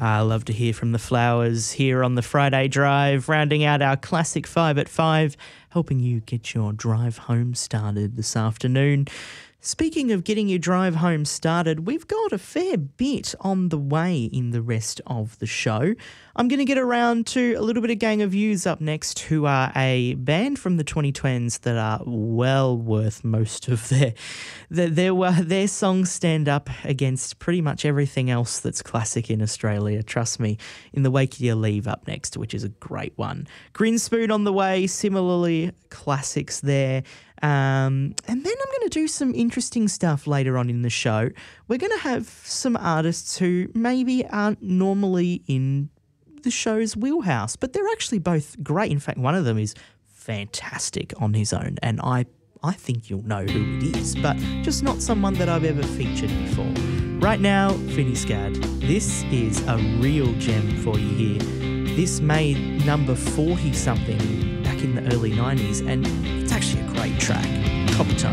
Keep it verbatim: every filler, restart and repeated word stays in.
I love to hear from the Flowers here on the Friday Drive, rounding out our classic five at five, helping you get your drive home started this afternoon. Speaking of getting your drive home started, we've got a fair bit on the way in the rest of the show. I'm going to get around to a little bit of Gang of Youths up next, who are a band from the twenty tens that are well worth most of their their their, uh, their songs stand up against pretty much everything else that's classic in Australia. Trust me. In the Wake of Your Leave up next, which is a great one. Grinspoon on the way, similarly classics there. Um, and then I'm going to do some interesting stuff later on in the show. We're going to have some artists who maybe aren't normally in the show's wheelhouse, but they're actually both great. In fact, one of them is fantastic on his own, and I, I think you'll know who it is, but just not someone that I've ever featured before. Right now, Finny Scad, this is a real gem for you here. This made number forty-something back in the early nineties, and it's actually a great track. Copper Tone.